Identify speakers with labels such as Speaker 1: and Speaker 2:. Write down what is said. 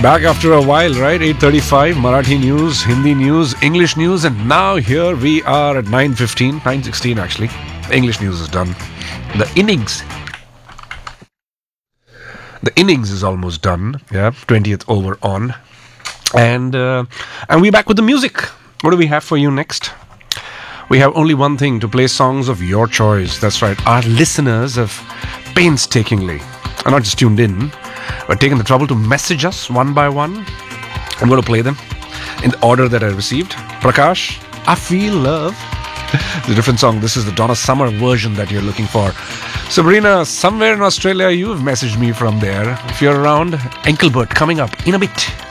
Speaker 1: Back after a while, right? 8:35, Marathi news, Hindi news, English news, and now here we are at 9:15, 9:16 actually. English news is done. The innings is almost done. Yeah, 20th over on, and we're back with the music. What do we have for you next? We have only one thing: to play songs of your choice. That's right. Our listeners have painstakingly, are not just tuned in, but taken the trouble to message us one by one. I'm going to play them in the order that I received. Prakash, I Feel Love. It's a different song. This is the Donna Summer version that you're looking for. Sabrina, somewhere in Australia, you've messaged me from there. If you're around, Enkelbert coming up in a bit.